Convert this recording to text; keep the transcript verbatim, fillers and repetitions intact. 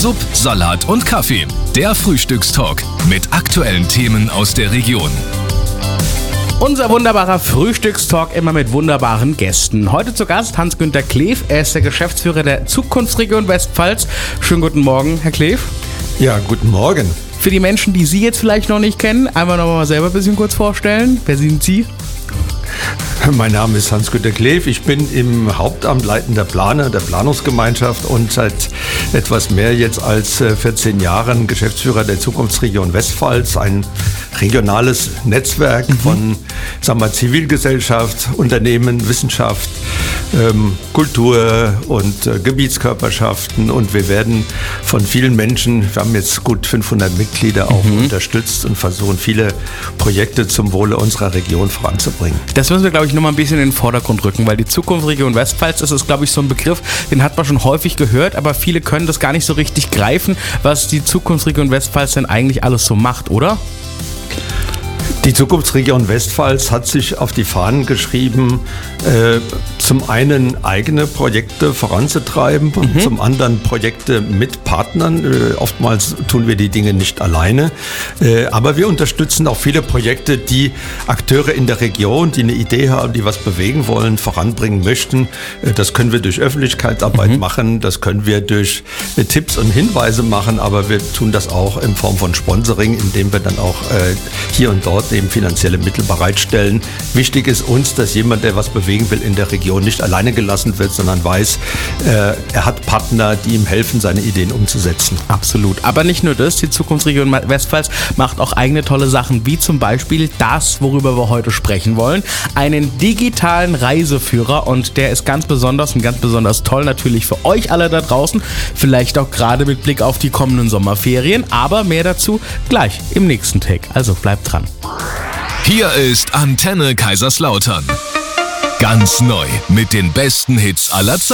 Sub, Salat und Kaffee. Der Frühstückstalk mit aktuellen Themen aus der Region. Unser wunderbarer Frühstückstalk immer mit wunderbaren Gästen. Heute zu Gast Hans-Günter Kleef. Er ist der Geschäftsführer der Zukunftsregion Westpfalz. Schönen guten Morgen, Herr Kleef. Ja, guten Morgen. Für die Menschen, die Sie jetzt vielleicht noch nicht kennen, einmal noch mal selber ein bisschen kurz vorstellen. Wer sind Sie? Mein Name ist Hans-Günter Kleef. Ich bin im Hauptamt leitender Planer der Planungsgemeinschaft und seit etwas mehr jetzt als vierzehn Jahren Geschäftsführer der Zukunftsregion Westpfalz, ein regionales Netzwerk mhm. von sagen wir, Zivilgesellschaft, Unternehmen, Wissenschaft, ähm, Kultur und äh, Gebietskörperschaften. Und wir werden von vielen Menschen, wir haben jetzt gut fünfhundert Mitglieder, auch mhm. unterstützt und versuchen viele Projekte zum Wohle unserer Region voranzubringen. Das müssen wir, glaube ich, noch mal ein bisschen in den Vordergrund rücken, weil die Zukunftsregion Westpfalz, das ist, glaube ich, so ein Begriff, den hat man schon häufig gehört, aber viele können das gar nicht so richtig greifen, was die Zukunftsregion Westpfalz denn eigentlich alles so macht, oder? Die Zukunftsregion Westpfalz hat sich auf die Fahnen geschrieben, äh, zum einen eigene Projekte voranzutreiben, mhm. zum anderen Projekte mit Partnern. Äh, oftmals tun wir die Dinge nicht alleine, äh, aber wir unterstützen auch viele Projekte, die Akteure in der Region, die eine Idee haben, die was bewegen wollen, voranbringen möchten. Äh, das können wir durch Öffentlichkeitsarbeit mhm. machen, das können wir durch äh, Tipps und Hinweise machen, aber wir tun das auch in Form von Sponsoring, indem wir dann auch äh, hier und dort eben finanzielle Mittel bereitstellen. Wichtig ist uns, dass jemand, der was bewegen will in der Region, nicht alleine gelassen wird, sondern weiß, äh, er hat Partner, die ihm helfen, seine Ideen umzusetzen. Absolut. Aber nicht nur das, die Zukunftsregion Westpfalz macht auch eigene tolle Sachen, wie zum Beispiel das, worüber wir heute sprechen wollen, einen digitalen Reiseführer, und der ist ganz besonders und ganz besonders toll natürlich für euch alle da draußen, vielleicht auch gerade mit Blick auf die kommenden Sommerferien, aber mehr dazu gleich im nächsten Take. Also bleibt dran. Hier ist Antenne Kaiserslautern. Ganz neu mit den besten Hits aller Zeiten.